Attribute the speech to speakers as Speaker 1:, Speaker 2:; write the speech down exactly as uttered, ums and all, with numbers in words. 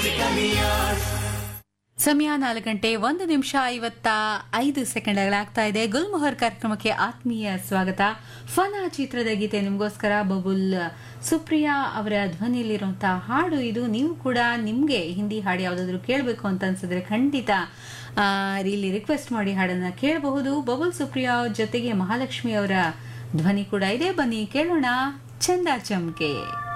Speaker 1: ಸಮಯ ನಾಲ್ಕು ಗಂಟೆ ಒಂದು ನಿಮಿಷ ಐವತ್ತ ಐದು ಸೆಕೆಂಡ್ಗಳಾಗ್ತಾ ಇದೆ. ಗುಲ್ಮೊಹರ್ ಕಾರ್ಯಕ್ರಮಕ್ಕೆ ಆತ್ಮೀಯ ಸ್ವಾಗತ. ಫನಾ ಚಿತ್ರದ ಗೀತೆ ನಿಮಗೋಸ್ಕರ ಬಬುಲ್ ಸುಪ್ರಿಯಾ ಅವರ ಧ್ವನಿಯಲ್ಲಿರುವಂತಹ ಹಾಡು ಇದು. ನೀವು ಕೂಡ ನಿಮ್ಗೆ ಹಿಂದಿ ಹಾಡು ಯಾವ್ದಾದ್ರು ಕೇಳಬೇಕು ಅಂತ ಅನ್ಸಿದ್ರೆ ಖಂಡಿತ ಇಲ್ಲಿ ರಿಕ್ವೆಸ್ಟ್ ಮಾಡಿ ಹಾಡನ್ನ ಕೇಳಬಹುದು. ಬಬುಲ್ ಸುಪ್ರಿಯಾ ಜೊತೆಗೆ ಮಹಾಲಕ್ಷ್ಮಿ ಅವರ ಧ್ವನಿ ಕೂಡ ಇದೆ. ಬನ್ನಿ ಕೇಳೋಣ ಚಂದ ಚಮ್ಕೆ.